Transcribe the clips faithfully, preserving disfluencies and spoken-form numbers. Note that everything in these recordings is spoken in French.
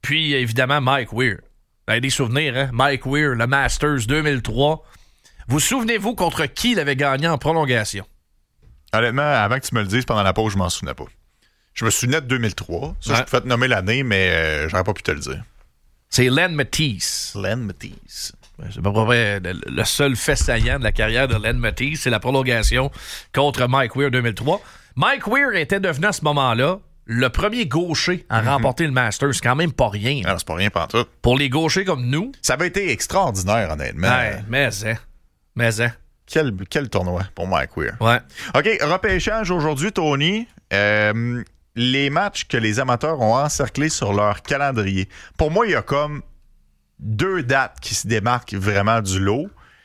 puis évidemment Mike Weir. Vous avez des souvenirs, hein? Mike Weir, le Masters deux mille trois. Vous souvenez-vous contre qui il avait gagné en prolongation? Honnêtement, avant que tu me le dises pendant la pause, je m'en souvenais pas. Je me souvenais de deux mille trois. Ça, ouais. Je pouvais te nommer l'année, mais euh, j'aurais pas pu te le dire. C'est Len Matisse. Len Matisse. C'est pas vrai. Le, le seul fait saillant de la carrière de Len Matisse, c'est la prolongation contre Mike Weir deux mille trois. Mike Weir était devenu à ce moment-là le premier gaucher à mm-hmm. remporter le Masters. C'est quand même pas rien. Alors, c'est pas rien pantoute. Pour les gauchers comme nous. Ça avait été extraordinaire, honnêtement. Ouais, mais hein. Mais hein. Quel, quel tournoi pour Mike Weir. Ouais. OK, repêchage aujourd'hui, Tony. Euh, les matchs que les amateurs ont encerclés sur leur calendrier. Pour moi, il y a comme deux dates qui se démarquent vraiment du lot.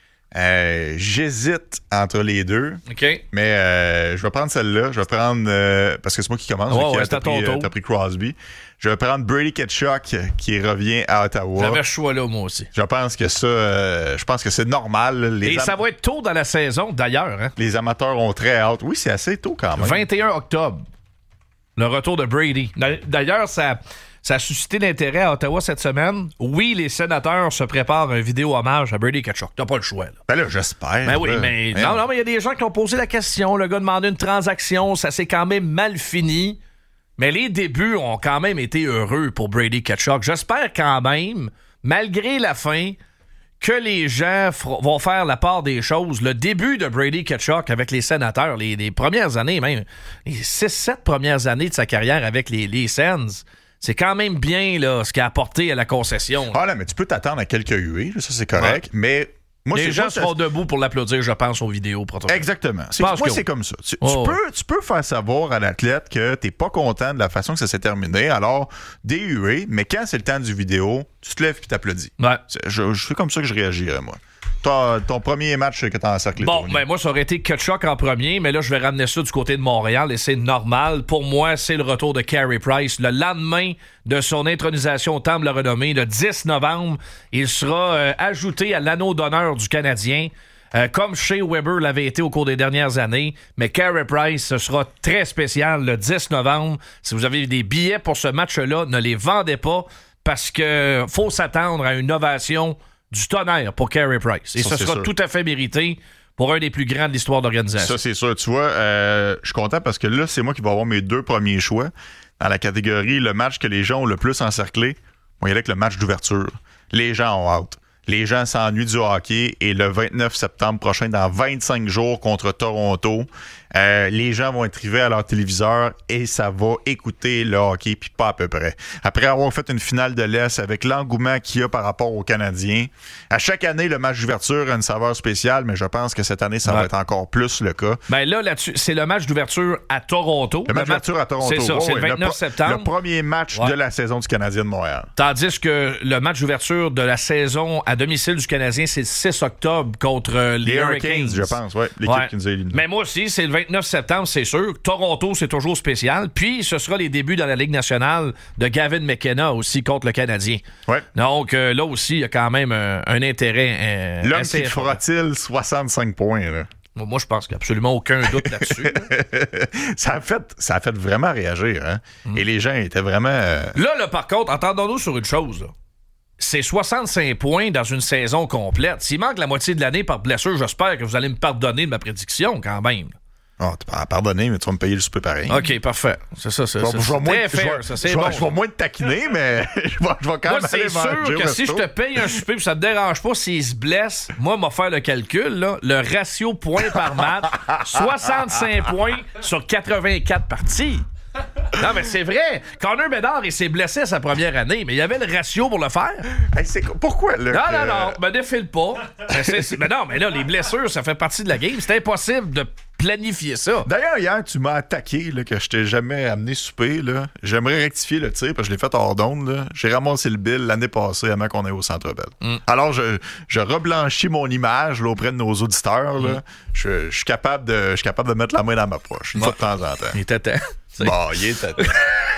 Euh, j'hésite entre les deux. OK. Mais euh, je vais prendre celle-là. Je vais prendre... Euh, parce que c'est moi qui commence. Oh, ouais, t'as, pris, euh, t'as pris Crosby. Je vais prendre Brady Tkachuk qui revient à Ottawa. J'avais le choix là, moi aussi. Je pense que ça... Euh, je pense que c'est normal. Les Et am- ça va être tôt dans la saison, d'ailleurs. Hein? Les amateurs ont très hâte. Oui, c'est assez tôt quand même. vingt et un octobre. Le retour de Brady. D'ailleurs, ça... Ça a suscité l'intérêt à Ottawa cette semaine. Oui, les sénateurs se préparent un vidéo hommage à Brady Tkachuk. T'as pas le choix, là. Ben là, j'espère. Ben oui, là. mais... Ben non, non, mais il y a des gens qui ont posé la question. Le gars demandait une transaction. Ça s'est quand même mal fini. Mais les débuts ont quand même été heureux pour Brady Tkachuk. J'espère quand même, malgré la fin, que les gens f- vont faire la part des choses. Le début de Brady Tkachuk avec les sénateurs, les, les premières années même, les six sept premières années de sa carrière avec les, les Sens... C'est quand même bien là, ce qu'il a apporté à la concession. Ah là, mais tu peux t'attendre à quelques huées, ça c'est correct, ouais. Mais moi, les c'est gens moi, seront ça... dpense, pour l'applaudir, je pense, aux vidéos. Exactement. C'est, moi, que... c'est comme ça. Tu, oh, tu, peux, tu peux faire savoir à l'athlète que t'es pas content de la façon que ça s'est terminé, alors des huées, mais quand c'est le temps du vidéo, tu te lèves et t'applaudis. Ouais. Je, je, c'est comme ça que je réagirais, moi. Ton, ton premier match que t'as encerclé. Bon, Tony. ben moi, ça aurait été Tkachuk en premier, mais là, je vais ramener ça du côté de Montréal et c'est normal. Pour moi, c'est le retour de Carey Price. Le lendemain de son intronisation au Temple de la Renommée, le dix novembre, il sera euh, ajouté à l'anneau d'honneur du Canadien, euh, comme Shea Weber l'avait été au cours des dernières années. Mais Carey Price, ce sera très spécial le dix novembre. Si vous avez des billets pour ce match-là, ne les vendez pas parce que faut s'attendre à une ovation du tonnerre pour Carey Price. Et ça, ce sera sûr. Tout à fait mérité pour un des plus grands de l'histoire d'organisation. Ça, c'est sûr. Tu vois, euh, je suis content parce que là, c'est moi qui vais avoir mes deux premiers choix dans la catégorie le match que les gens ont le plus encerclé. On y aller avec le match d'ouverture. Les gens ont hâte. Les gens s'ennuient du hockey et le vingt-neuf septembre prochain, dans vingt-cinq jours contre Toronto, euh, les gens vont être rivés à leur téléviseur et ça va écouter le hockey, puis pas à peu près. Après avoir fait une finale de l'Est avec l'engouement qu'il y a par rapport aux Canadiens, à chaque année, le match d'ouverture a une saveur spéciale, mais je pense que cette année, ça ouais. va être encore plus le cas. Ben là, là-dessus, c'est le match d'ouverture à Toronto. Le, le match d'ouverture à Toronto. C'est ça, oh, c'est oui, le vingt-neuf le, septembre. Le premier match ouais. de la saison du Canadien de Montréal. Tandis que le match d'ouverture de la saison à domicile du Canadien, c'est le six octobre contre les, les Hurricanes. Hurricanes, je pense, oui. L'équipe ouais. qui nous a éliminés. Mais moi aussi, c'est le vingt-neuf septembre, c'est sûr. Toronto, c'est toujours spécial. Puis, ce sera les débuts dans la Ligue nationale de Gavin McKenna aussi contre le Canadien. Ouais. Donc, euh, là aussi, il y a quand même un, un intérêt. Euh, L'homme qui fera-t-il soixante-cinq points, là? Moi, je pense qu'il n'y a absolument aucun doute là-dessus. Là. ça, a fait, ça a fait vraiment réagir, hein? Mm. Et les gens étaient vraiment... Euh... Là, là, par contre, entendons-nous sur une chose, là. C'est soixante-cinq points dans une saison complète. S'il manque la moitié de l'année par blessure, j'espère que vous allez me pardonner de ma prédiction, quand même. Oh, tu peux pardonner, mais tu vas me payer le souper pareil. OK, parfait. C'est ça, c'est, je c'est, c'est c'est très fair. Ça, c'est je, bon. vais, je vais moins te taquiner, mais je vais, je vais quand moi, même c'est aller manger sûr que si je te paye un souper et ça te dérange pas s'il se blesse, moi, m'a faire le calcul, là, le ratio points par match, soixante-cinq points sur quatre-vingt-quatre parties. Non, mais c'est vrai. Connor Bedard, il s'est blessé à sa première année, mais il y avait le ratio pour le faire. Hey, c'est... Pourquoi, là? Non, que... non, non, me défile pas. mais, c'est, c'est... mais non, mais là, les blessures, ça fait partie de la game. C'est impossible de planifier ça. D'ailleurs, hier, tu m'as attaqué, là, que je t'ai jamais amené souper, là. J'aimerais rectifier le tir, parce que je l'ai fait hors d'onde, là. J'ai ramassé le bill l'année passée avant qu'on aille au Centre Bell. Mm. Alors, je, je reblanchis mon image, là, auprès de nos auditeurs, là. Mm. Je, je suis capable de, je suis capable de mettre la main dans ma poche, une ouais. fois de temps en temps. Il était temps. Bon, il était temps.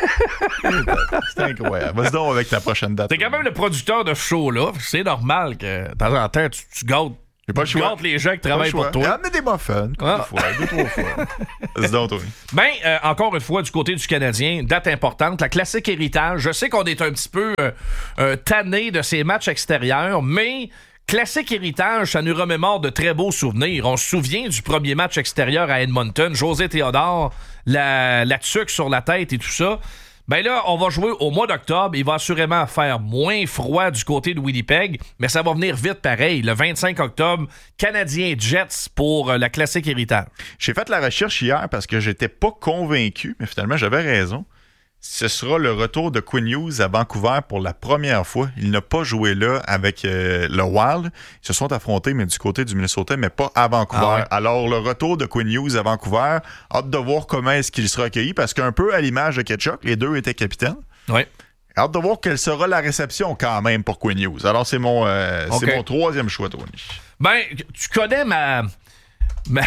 C'est incroyable. Vas-y donc avec ta prochaine date. T'es quand même le producteur de ce show-là. C'est normal que, de temps en temps, tu, tu gâtes J'ai pas le choix. Gâte les gens qui travaillent pour toi. Amenez des muffins, ah. une fois, deux, trois fois. C'est donc, oui. Ben, euh, encore une fois, du côté du Canadien, date importante, la classique héritage. Je sais qu'on est un petit peu euh, euh, tanné de ces matchs extérieurs, mais classique héritage, ça nous remémore de très beaux souvenirs. On se souvient du premier match extérieur à Edmonton, José Théodore, la, la tuque sur la tête et tout ça. Ben là, on va jouer au mois d'octobre. Il va assurément faire moins froid du côté de Winnipeg, mais ça va venir vite pareil. Le vingt-cinq octobre, Canadiens Jets pour euh, la classique héritage. J'ai fait la recherche hier parce que j'étais pas convaincu, mais finalement, j'avais raison. Ce sera le retour de Quinn Hughes à Vancouver pour la première fois. Il n'a pas joué là avec euh, le Wild. Ils se sont affrontés, mais du côté du Minnesota, mais pas à Vancouver. Ah ouais. Alors, le retour de Quinn Hughes à Vancouver, hâte de voir comment est-ce qu'il sera accueilli, parce qu'un peu à l'image de Ketchuk, les deux étaient capitaines. Oui. Hâte de voir quelle sera la réception quand même pour Quinn Hughes. Alors, c'est mon, euh, okay. c'est mon troisième choix, Tony. Ben, tu connais ma... Ma...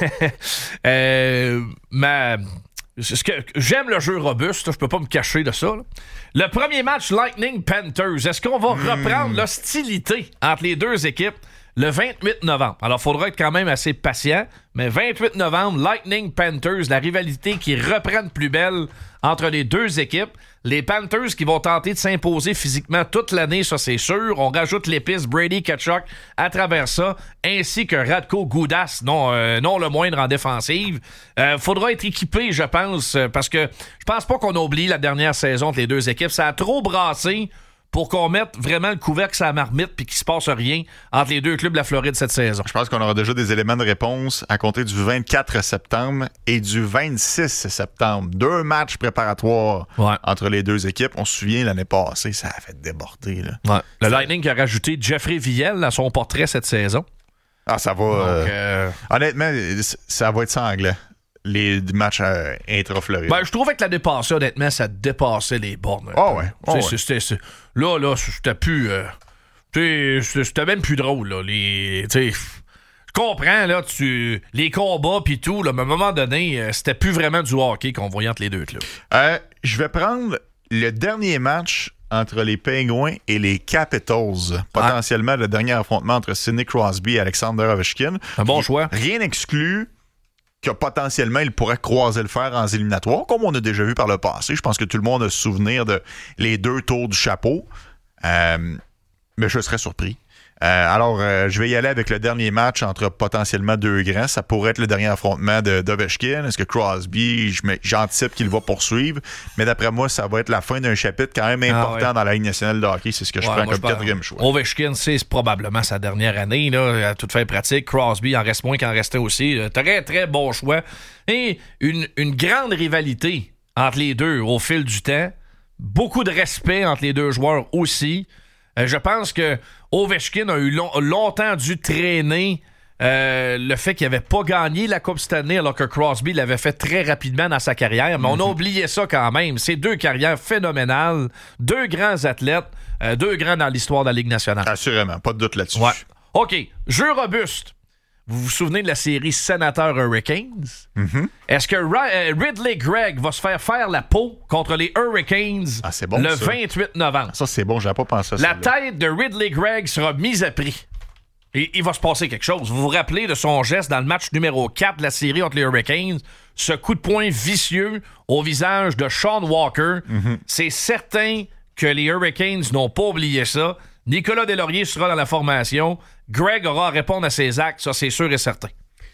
euh, ma... Ce que, j'aime le jeu robuste, je peux pas me cacher de ça. Là. Le premier match Lightning Panthers, est-ce qu'on va mmh. reprendre l'hostilité entre les deux équipes le vingt-huit novembre? Alors, il faudra être quand même assez patient, mais vingt-huit novembre, Lightning Panthers, la rivalité qui reprend de plus belle entre les deux équipes. Les Panthers qui vont tenter de s'imposer physiquement toute l'année, ça c'est sûr. On rajoute l'épice Brady Tkachuk à travers ça, ainsi que Radko Gudas, non, euh, non le moindre en défensive. Euh, faudra être équipé, je pense, parce que je pense pas qu'on oublie la dernière saison entre les deux équipes. Ça a trop brassé pour qu'on mette vraiment le couvercle sur la marmite puis qu'il se passe rien entre les deux clubs de la Floride cette saison. Je pense qu'on aura déjà des éléments de réponse à compter du vingt-quatre septembre et du vingt-six septembre. Deux matchs préparatoires ouais. entre les deux équipes. On se souvient, l'année passée, ça a fait déborder. Là. Ouais. Le ça... Lightning qui a rajouté Jeffrey Viel à son portrait cette saison. Ah, ça va... Donc, euh... Euh... Honnêtement, ça va être sanglant. Les matchs euh, intra-Floride. Ben, je trouvais que l'année passée, honnêtement, ça dépassait les bornes. Ah oh ouais. Oh ouais. C'était, c'était, là, là, c'était plus... Euh, c'était, c'était même plus drôle, là. Les, je comprends, là, tu, les combats pis tout, là, mais à un moment donné, euh, c'était plus vraiment du hockey qu'on voyait entre les deux clubs. Euh, je vais prendre le dernier match entre les Penguins et les Capitals. Potentiellement, ah. le dernier affrontement entre Sidney Crosby et Alexander Ovechkin. Un bon choix. Rien n'exclut que potentiellement, il pourrait croiser le fer en éliminatoire, comme on a déjà vu par le passé. Je pense que tout le monde a souvenir de les deux tours du chapeau. Euh, mais je serais surpris. Euh, alors, euh, je vais y aller avec le dernier match entre potentiellement deux grands. Ça pourrait être le dernier affrontement de, d'Ovechkin. Est-ce que Crosby, je me, j'anticipe qu'il va poursuivre. Mais d'après moi, ça va être la fin d'un chapitre quand même important ah ouais. dans la Ligue nationale de hockey. C'est ce que je ouais, prends comme je quatrième choix. Ovechkin, c'est probablement sa dernière année, là, à toute fin pratique. Crosby, en reste moins qu'en restait aussi. Très, très bon choix. Et une, une grande rivalité entre les deux au fil du temps. Beaucoup de respect entre les deux joueurs aussi. Euh, je pense que Ovechkin a eu long, longtemps dû traîner euh, le fait qu'il n'avait pas gagné la Coupe cette année, alors que Crosby l'avait fait très rapidement dans sa carrière. Mais mm-hmm. on a oublié ça quand même. C'est deux carrières phénoménales, deux grands athlètes, euh, deux grands dans l'histoire de la Ligue nationale. Assurément, pas de doute là-dessus. Ouais. OK, jeu robuste. Vous vous souvenez de la série Sénateurs Hurricanes? Mm-hmm. Est-ce que Ry- Ridley Gregg va se faire faire la peau contre les Hurricanes ah, c'est bon, le ça. vingt-huit novembre? Ça, c'est bon, j'avais pas pensé à ça. La tête de Ridley Gregg sera mise à prix. Et il va se passer quelque chose. Vous vous rappelez de son geste dans le match numéro quatre de la série entre les Hurricanes? Ce coup de poing vicieux au visage de Sean Walker. Mm-hmm. C'est certain que les Hurricanes n'ont pas oublié ça. Nicolas Deslauriers sera dans la formation. Greg aura à répondre à ses actes, ça c'est sûr et certain.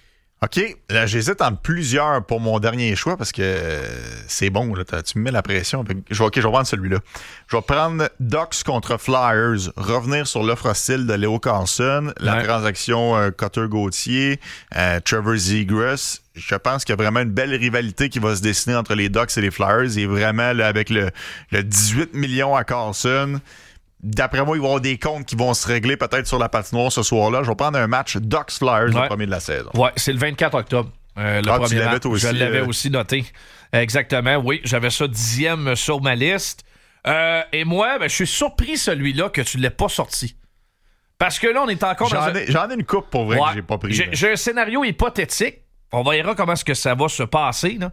OK, là j'hésite entre plusieurs pour mon dernier choix parce que euh, c'est bon, là, tu me mets la pression. Je vais, OK, je vais prendre celui-là. Je vais prendre Ducks contre Flyers, revenir sur l'offre hostile de Leo Carlson, la ouais. transaction euh, Cotter-Gauthier, euh, Trevor Zegras. Je pense qu'il y a vraiment une belle rivalité qui va se dessiner entre les Ducks et les Flyers. Et vraiment, là, avec le, le dix-huit millions à Carlson... D'après moi, il va y avoir des comptes qui vont se régler peut-être sur la patinoire ce soir-là. Je vais prendre un match Ducks-Flyers ouais. le premier de la saison. Ouais, c'est le vingt-quatre octobre. Euh, le ah, premier tu l'avais match. aussi, Je l'avais euh... aussi noté. Exactement, oui. J'avais ça dixième sur ma liste. Euh, et moi, ben, je suis surpris celui-là que tu ne l'aies pas sorti. Parce que là, on est encore j'en dans... Ai, un... J'en ai une coupe pour vrai ouais. que j'ai pas pris. J'ai, j'ai un scénario hypothétique. On verra comment est-ce que ça va se passer, là.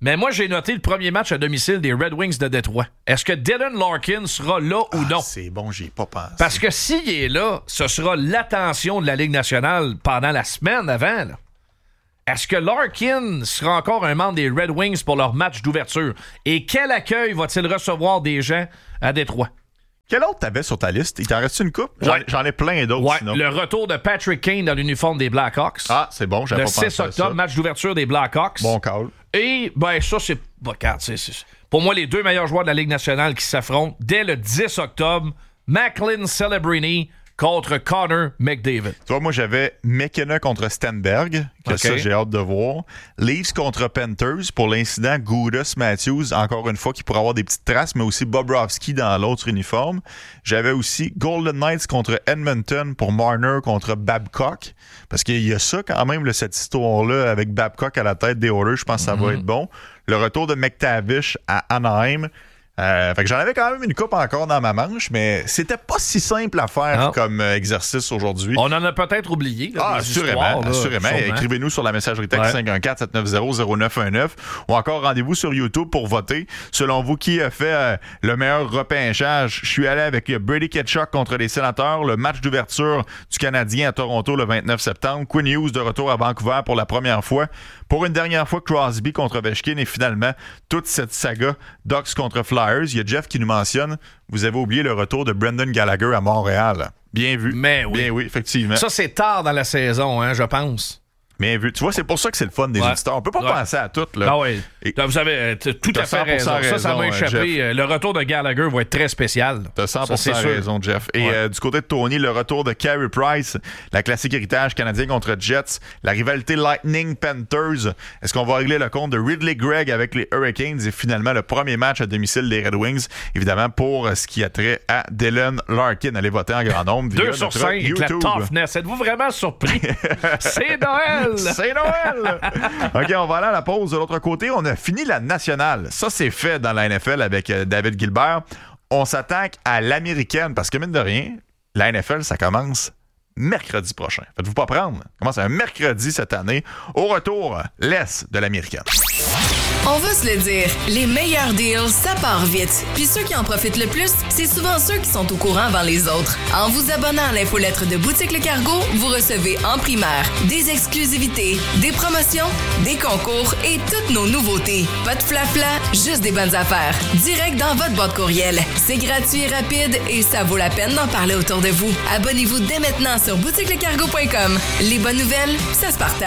Mais moi, j'ai noté le premier match à domicile des Red Wings de Détroit. Est-ce que Dylan Larkin sera là ou ah, non? C'est bon, j'y ai pas pensé. Parce que s'il est là, ce sera l'attention de la Ligue nationale pendant la semaine avant. Là. Est-ce que Larkin sera encore un membre des Red Wings pour leur match d'ouverture? Et quel accueil va-t-il recevoir des gens à Détroit? Quel autre t'avais sur ta liste? Il t'en reste une coupe? J'en, ouais. j'en ai plein d'autres ouais. sinon. Le retour de Patrick Kane dans l'uniforme des Blackhawks. Ah, c'est bon, j'avais le pas pensé six à octobre, ça. match d'ouverture des Blackhawks. Bon call. Et, ben, ça, c'est... Bah, regarde, c'est, c'est... Pour moi, les deux meilleurs joueurs de la Ligue nationale qui s'affrontent dès le dix octobre, Macklin Celebrini contre Connor McDavid. Tu vois, moi, j'avais McKenna contre Stenberg, que okay. ça, j'ai hâte de voir. Leafs contre Panthers pour l'incident Goudas Matthews, encore une fois, qui pourrait avoir des petites traces, mais aussi Bobrovski dans l'autre uniforme. J'avais aussi Golden Knights contre Edmonton pour Marner contre Babcock, parce qu'il y a ça quand même, là, cette histoire-là, avec Babcock à la tête des Oilers, je pense que ça mm-hmm. va être bon. Le retour de McTavish à Anaheim. Euh, fait que j'en avais quand même une coupe encore dans ma manche, mais c'était pas si simple à faire non. comme euh, exercice aujourd'hui. On en a peut-être oublié. Là, ah, assurément, histoires, là, assurément. sûrement. Écrivez-nous sur la messagerie texte ouais. cinq un quatre sept neuf zéro zéro neuf un neuf ou encore rendez-vous sur YouTube pour voter. Selon vous, qui a fait euh, le meilleur repêchage? Je suis allé avec Brady Tkachuk contre les Sénateurs, le match d'ouverture du Canadien à Toronto le vingt-neuf septembre, Quinn Hughes de retour à Vancouver pour la première fois, pour une dernière fois Crosby contre Ovechkin et finalement toute cette saga Ducks contre Flyers. Il y a Jeff qui nous mentionne, vous avez oublié le retour de Brendan Gallagher à Montréal. Bien vu. Mais oui. Bien oui, effectivement. Ça, c'est tard dans la saison, hein, je pense. Bien vu. Tu vois, c'est pour ça que c'est le fun des ouais. auditeurs. On peut pas ouais. penser à tout. Là. Ah oui. Et vous avez t- tout à fait raison. raison. Ça, ça m'a échappé. Jeff. Le retour de Gallagher va être très spécial. T'as cent pour cent ça, raison, Jeff. Et ouais. euh, du côté de Tony, le retour de Carey Price, la classique héritage canadien contre Jets, la rivalité Lightning-Panthers. Est-ce qu'on va régler le compte de Ridley Gregg avec les Hurricanes et finalement le premier match à domicile des Red Wings, évidemment pour ce qui a trait à Dylan Larkin. Allez voter en grand nombre. Deux sur cinq, la toughness. Êtes-vous vraiment surpris? C'est Noël! C'est Noël! OK, on va aller à la pause. De l'autre côté, on a fini la nationale. Ça, c'est fait dans la N F L avec euh, David Gilbert. On s'attaque à l'américaine parce que, mine de rien, la N F L, ça commence mercredi prochain. Faites-vous pas prendre. Ça commence un mercredi cette année. Au retour, l'Est de l'américaine. On va se le dire, les meilleurs deals, ça part vite. Puis ceux qui en profitent le plus, c'est souvent ceux qui sont au courant avant les autres. En vous abonnant à l'infolettre de Boutique Le Cargo, vous recevez en primaire des exclusivités, des promotions, des concours et toutes nos nouveautés. Pas de flafla, juste des bonnes affaires. Direct dans votre boîte courriel. C'est gratuit et rapide et ça vaut la peine d'en parler autour de vous. Abonnez-vous dès maintenant sur boutique le cargo point com. Les bonnes nouvelles, ça se partage.